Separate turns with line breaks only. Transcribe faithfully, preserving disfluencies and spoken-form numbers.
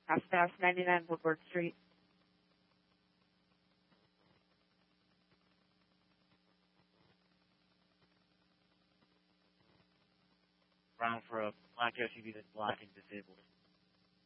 Half past ninety-nine Woodward Street.
Round for a black S U V that's black and disabled.